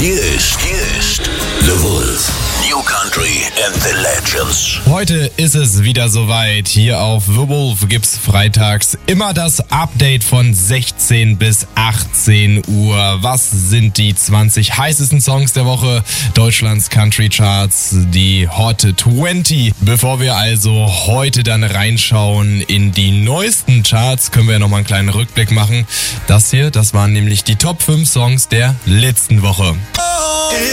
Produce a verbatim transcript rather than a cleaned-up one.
Hier ist, hier ist The Wolf. New Country and the Legends. Heute ist es wieder soweit. Hier auf The Wolf gibt's freitags immer das Update von sechzehn bis achtzehn Uhr. Was sind die zwanzig heißesten Songs der Woche? Deutschlands Country Charts, die Hot zwanzig. Bevor wir also heute dann reinschauen in die neuesten Charts, können wir ja nochmal einen kleinen Rückblick machen. Das hier, das waren nämlich die Top fünf Songs der letzten Woche. Oh,